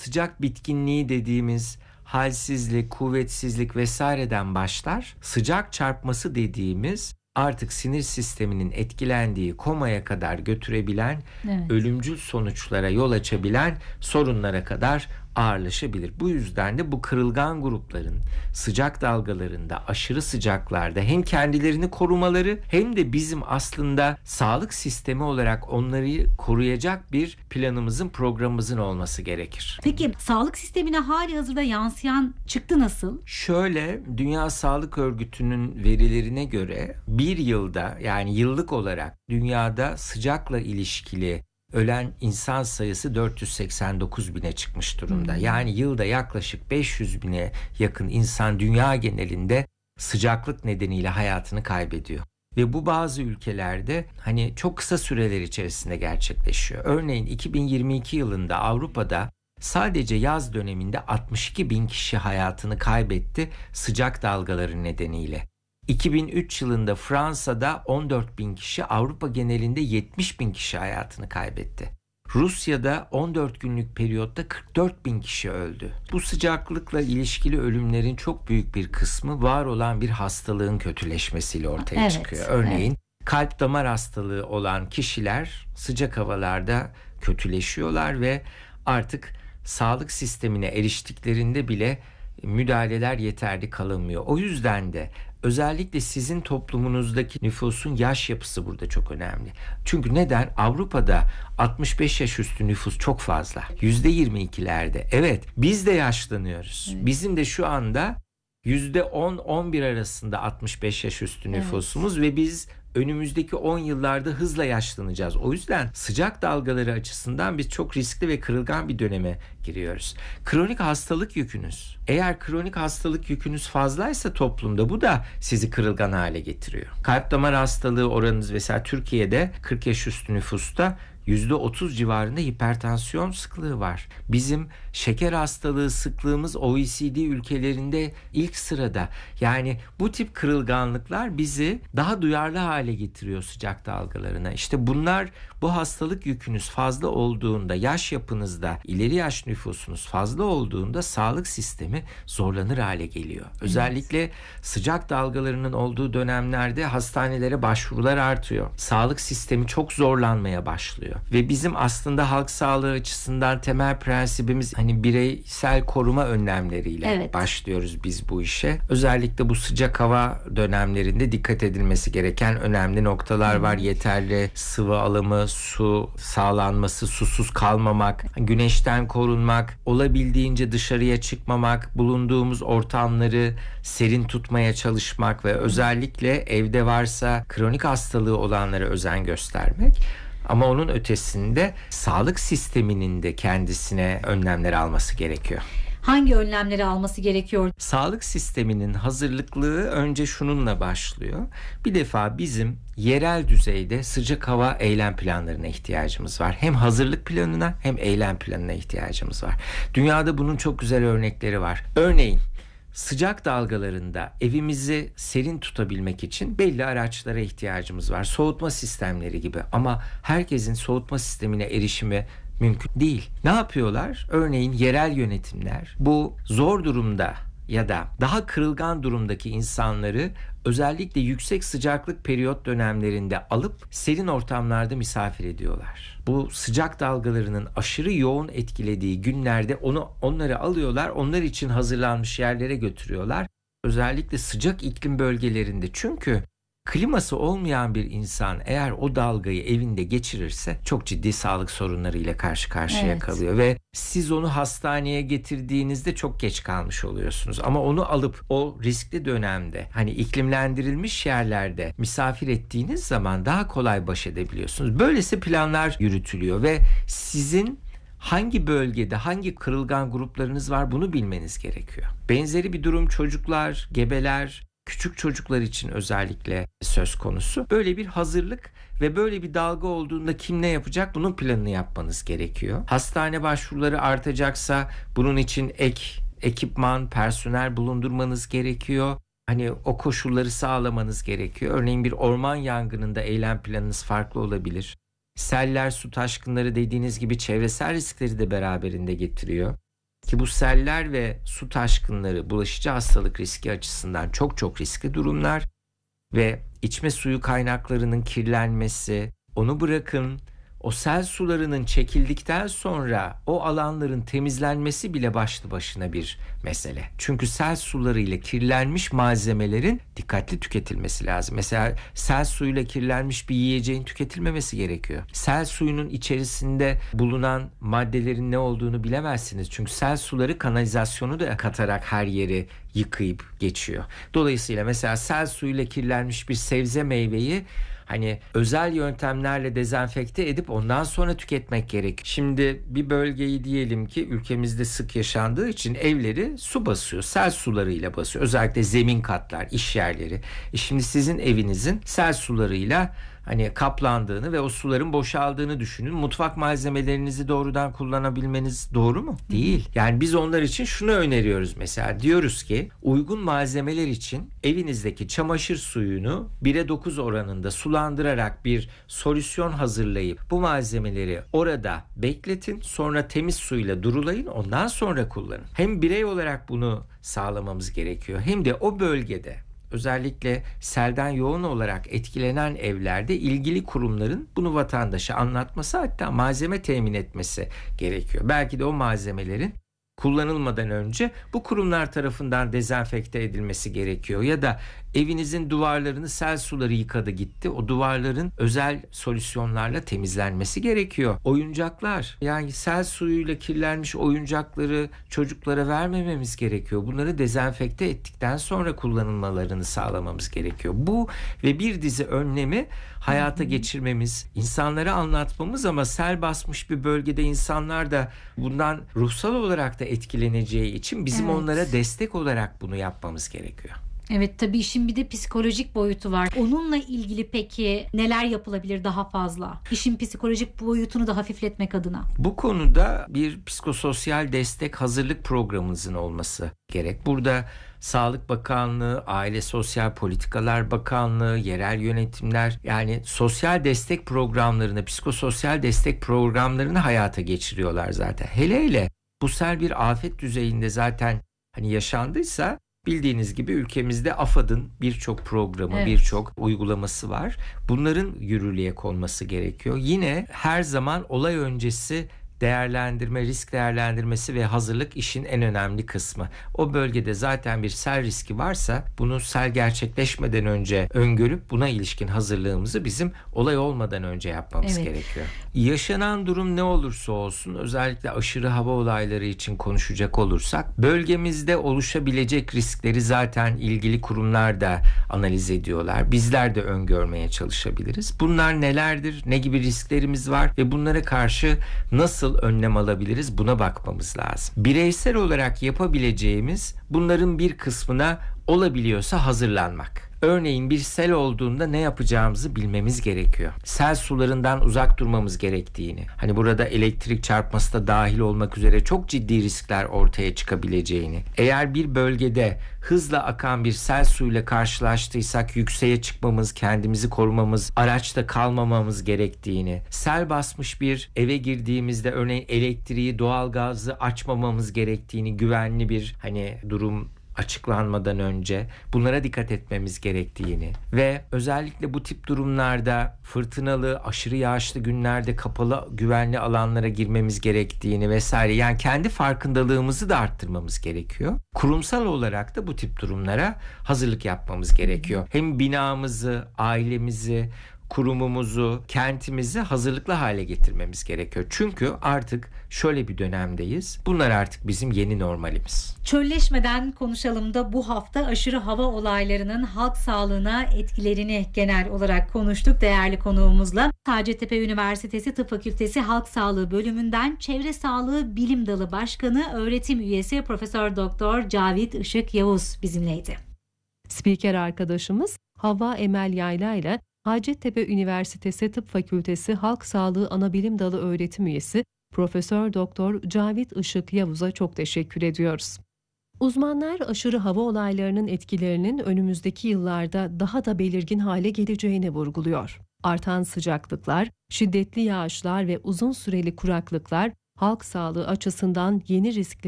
sıcak bitkinliği dediğimiz halsizlik, kuvvetsizlik vesaireden başlar. Sıcak çarpması dediğimiz artık sinir sisteminin etkilendiği komaya kadar götürebilen, ölümcül sonuçlara yol açabilen sorunlara kadar ağırlaşabilir. Bu yüzden de bu kırılgan grupların sıcak dalgalarında, aşırı sıcaklarda hem kendilerini korumaları hem de bizim aslında sağlık sistemi olarak onları koruyacak bir planımızın, programımızın olması gerekir. Peki sağlık sistemine hali hazırda yansıyan çıktı nasıl? Şöyle, Dünya Sağlık Örgütü'nün verilerine göre bir yılda, yani yıllık olarak dünyada sıcakla ilişkili ölen insan sayısı 489 bine çıkmış durumda. Yani yılda yaklaşık 500 bine yakın insan dünya genelinde sıcaklık nedeniyle hayatını kaybediyor. Ve bu bazı ülkelerde hani çok kısa süreler içerisinde gerçekleşiyor. Örneğin 2022 yılında Avrupa'da sadece yaz döneminde 62 bin kişi hayatını kaybetti sıcak dalgaları nedeniyle. 2003 yılında Fransa'da 14 bin kişi, Avrupa genelinde 70 bin kişi hayatını kaybetti. Rusya'da 14 günlük periyotta 44 bin kişi öldü. Bu sıcaklıkla ilişkili ölümlerin çok büyük bir kısmı var olan bir hastalığın kötüleşmesiyle ortaya çıkıyor. Örneğin kalp damar hastalığı olan kişiler sıcak havalarda kötüleşiyorlar ve artık sağlık sistemine eriştiklerinde bile müdahaleler yeterli kalamıyor. O yüzden de özellikle sizin toplumunuzdaki nüfusun yaş yapısı burada çok önemli. Çünkü neden? Avrupa'da 65 yaş üstü nüfus çok fazla. %22'lerde. Evet, biz de yaşlanıyoruz. Bizim de şu anda %10-11 arasında 65 yaş üstü nüfusumuz ve biz önümüzdeki 10 yıllarda hızla yaşlanacağız. O yüzden sıcak dalgaları açısından biz çok riskli ve kırılgan bir döneme giriyoruz. Kronik hastalık yükünüz. Eğer kronik hastalık yükünüz fazlaysa toplumda bu da sizi kırılgan hale getiriyor. Kalp damar hastalığı oranınız mesela Türkiye'de 40 yaş üstü nüfusta %30 civarında hipertansiyon sıklığı var. Bizim şeker hastalığı sıklığımız OECD ülkelerinde ilk sırada. Yani bu tip kırılganlıklar bizi daha duyarlı hale getiriyor sıcak dalgalarına. İşte bunlar, bu hastalık yükünüz fazla olduğunda, yaş yapınızda, ileri yaş nüfusunuz fazla olduğunda sağlık sistemi zorlanır hale geliyor. Özellikle sıcak dalgalarının olduğu dönemlerde hastanelere başvurular artıyor. Sağlık sistemi çok zorlanmaya başlıyor. Ve bizim aslında halk sağlığı açısından temel prensibimiz hani bireysel koruma önlemleriyle başlıyoruz biz bu işe. Özellikle bu sıcak hava dönemlerinde dikkat edilmesi gereken önemli noktalar var. Yeterli sıvı alımı, su sağlanması, susuz kalmamak, güneşten korunmak, olabildiğince dışarıya çıkmamak, bulunduğumuz ortamları serin tutmaya çalışmak ve özellikle evde varsa kronik hastalığı olanlara özen göstermek. Ama onun ötesinde sağlık sisteminin de kendisine önlemler alması gerekiyor. Hangi önlemleri alması gerekiyor? Sağlık sisteminin hazırlıklığı önce şununla başlıyor. Bir defa bizim yerel düzeyde sıcak hava eylem planlarına ihtiyacımız var. Hem hazırlık planına hem eylem planına ihtiyacımız var. Dünyada bunun çok güzel örnekleri var. Örneğin sıcak dalgalarında evimizi serin tutabilmek için belli araçlara ihtiyacımız var. Soğutma sistemleri gibi, ama herkesin soğutma sistemine erişimi mümkün değil. Ne yapıyorlar? Örneğin yerel yönetimler bu zor durumda ya da daha kırılgan durumdaki insanları özellikle yüksek sıcaklık periyot dönemlerinde alıp serin ortamlarda misafir ediyorlar. Bu sıcak dalgalarının aşırı yoğun etkilediği günlerde onları alıyorlar, onlar için hazırlanmış yerlere götürüyorlar. Özellikle sıcak iklim bölgelerinde, çünkü kliması olmayan bir insan eğer o dalgayı evinde geçirirse çok ciddi sağlık sorunlarıyla karşı karşıya kalıyor ve siz onu hastaneye getirdiğinizde çok geç kalmış oluyorsunuz. Ama onu alıp o riskli dönemde hani iklimlendirilmiş yerlerde misafir ettiğiniz zaman daha kolay baş edebiliyorsunuz. Böylesi planlar yürütülüyor ve sizin hangi bölgede hangi kırılgan gruplarınız var bunu bilmeniz gerekiyor. Benzeri bir durum çocuklar, gebeler, küçük çocuklar için özellikle söz konusu. Böyle bir hazırlık ve böyle bir dalga olduğunda kim ne yapacak, bunun planını yapmanız gerekiyor. Hastane başvuruları artacaksa bunun için ek ekipman, personel bulundurmanız gerekiyor. Hani o koşulları sağlamanız gerekiyor. Örneğin bir orman yangınında eylem planınız farklı olabilir. Seller, su taşkınları dediğiniz gibi çevresel riskleri de beraberinde getiriyor. Ki bu seller ve su taşkınları bulaşıcı hastalık riski açısından çok çok riskli durumlar ve içme suyu kaynaklarının kirlenmesi, onu bırakın o sel sularının çekildikten sonra o alanların temizlenmesi bile başlı başına bir mesele. Çünkü sel sularıyla kirlenmiş malzemelerin dikkatli tüketilmesi lazım. Mesela sel suyuyla kirlenmiş bir yiyeceğin tüketilmemesi gerekiyor. Sel suyunun içerisinde bulunan maddelerin ne olduğunu bilemezsiniz. Çünkü sel suları kanalizasyonu da katarak her yeri yıkayıp geçiyor. Dolayısıyla mesela sel suyuyla kirlenmiş bir sebze meyveyi özel yöntemlerle dezenfekte edip ondan sonra tüketmek gerek. Şimdi bir bölgeyi diyelim ki ülkemizde sık yaşandığı için evleri su basıyor. Sel sularıyla basıyor. Özellikle zemin katlar, iş yerleri. Şimdi sizin evinizin sel sularıyla kaplandığını ve o suların boşaldığını düşünün. Mutfak malzemelerinizi doğrudan kullanabilmeniz doğru mu? Değil. Yani biz onlar için şunu öneriyoruz mesela. Diyoruz ki uygun malzemeler için evinizdeki çamaşır suyunu 1'e 9 oranında sulandırarak bir solüsyon hazırlayıp bu malzemeleri orada bekletin. Sonra temiz suyla durulayın. Ondan sonra kullanın. Hem birey olarak bunu sağlamamız gerekiyor. Hem de o bölgede özellikle selden yoğun olarak etkilenen evlerde ilgili kurumların bunu vatandaşa anlatması, hatta malzeme temin etmesi gerekiyor. Belki de o malzemelerin kullanılmadan önce bu kurumlar tarafından dezenfekte edilmesi gerekiyor. Ya da evinizin duvarlarını sel suları yıkadı gitti. O duvarların özel solüsyonlarla temizlenmesi gerekiyor. Oyuncaklar, yani sel suyuyla kirlenmiş oyuncakları çocuklara vermememiz gerekiyor. Bunları dezenfekte ettikten sonra kullanılmalarını sağlamamız gerekiyor. Bu ve bir dizi önlemi hayata geçirmemiz, insanlara anlatmamız, ama sel basmış bir bölgede insanlar da bundan ruhsal olarak da etkileneceği için bizim onlara destek olarak bunu yapmamız gerekiyor. Evet, tabii işin bir de psikolojik boyutu var. Onunla ilgili peki neler yapılabilir daha fazla? İşin psikolojik boyutunu da hafifletmek adına. Bu konuda bir psikososyal destek hazırlık programımızın olması gerek. Burada Sağlık Bakanlığı, Aile Sosyal Politikalar Bakanlığı, yerel yönetimler, yani sosyal destek programlarını, psikososyal destek programlarını hayata geçiriyorlar zaten. Hele bu sel bir afet düzeyinde zaten yaşandıysa, bildiğiniz gibi ülkemizde AFAD'ın birçok programı, birçok uygulaması var. Bunların yürürlüğe konması gerekiyor. Yine her zaman olay öncesi değerlendirme, risk değerlendirmesi ve hazırlık işin en önemli kısmı. O bölgede zaten bir sel riski varsa bunu sel gerçekleşmeden önce öngörüp buna ilişkin hazırlığımızı bizim olay olmadan önce yapmamız gerekiyor. Yaşanan durum ne olursa olsun, özellikle aşırı hava olayları için konuşacak olursak, bölgemizde oluşabilecek riskleri zaten ilgili kurumlar da analiz ediyorlar. Bizler de öngörmeye çalışabiliriz. Bunlar nelerdir? Ne gibi risklerimiz var ve bunlara karşı nasıl önlem alabiliriz? Buna bakmamız lazım. Bireysel olarak yapabileceğimiz bunların bir kısmına olabiliyorsa hazırlanmak. Örneğin bir sel olduğunda ne yapacağımızı bilmemiz gerekiyor. Sel sularından uzak durmamız gerektiğini, burada elektrik çarpması da dahil olmak üzere çok ciddi riskler ortaya çıkabileceğini, eğer bir bölgede hızla akan bir sel suyuyla karşılaştıysak yükseğe çıkmamız, kendimizi korumamız, araçta kalmamamız gerektiğini, sel basmış bir eve girdiğimizde örneğin elektriği, doğalgazı açmamamız gerektiğini, güvenli bir durum açıklanmadan önce bunlara dikkat etmemiz gerektiğini ve özellikle bu tip durumlarda fırtınalı, aşırı yağışlı günlerde kapalı güvenli alanlara girmemiz gerektiğini vesaire, yani kendi farkındalığımızı da arttırmamız gerekiyor. Kurumsal olarak da bu tip durumlara hazırlık yapmamız gerekiyor. Hem binamızı, ailemizi, kurumumuzu, kentimizi hazırlıklı hale getirmemiz gerekiyor. Çünkü artık şöyle bir dönemdeyiz. Bunlar artık bizim yeni normalimiz. Çölleşmeden konuşalım da bu hafta aşırı hava olaylarının halk sağlığına etkilerini genel olarak konuştuk değerli konuğumuzla. Hacettepe Üniversitesi Tıp Fakültesi Halk Sağlığı Bölümünden Çevre Sağlığı Bilim Dalı Başkanı Öğretim Üyesi Profesör Doktor Cavit Işık Yavuz bizimleydi. Spiker arkadaşımız Havva Emel Yayla ile Hacettepe Üniversitesi Tıp Fakültesi Halk Sağlığı Anabilim Dalı Öğretim Üyesi Profesör Doktor Cavit Işık Yavuz'a çok teşekkür ediyoruz. Uzmanlar aşırı hava olaylarının etkilerinin önümüzdeki yıllarda daha da belirgin hale geleceğini vurguluyor. Artan sıcaklıklar, şiddetli yağışlar ve uzun süreli kuraklıklar halk sağlığı açısından yeni riskleri